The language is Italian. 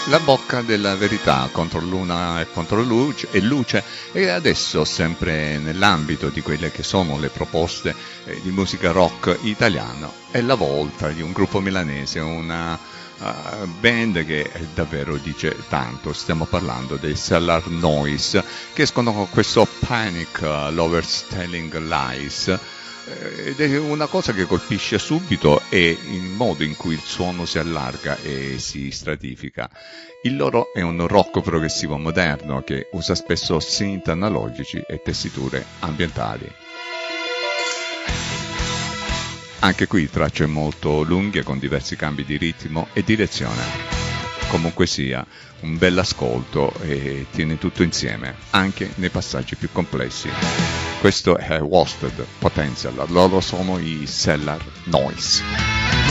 La bocca della verità contro Luna e contro Luce, e adesso sempre nell'ambito di quelle che sono le proposte di musica rock italiano è la volta di un gruppo milanese, una band che davvero dice tanto. Stiamo parlando dei Cellar Noise, che escono con questo Panic Lovers Telling Lies. Ed è una cosa che colpisce subito è il modo in cui il suono si allarga e si stratifica. Il loro è un rock progressivo moderno che usa spesso synth analogici e tessiture ambientali. Anche qui tracce molto lunghe con diversi cambi di ritmo e direzione. Comunque sia, un bell'ascolto e tiene tutto insieme, anche nei passaggi più complessi. Questo è Wasted Potential, loro sono i Cellar Noise.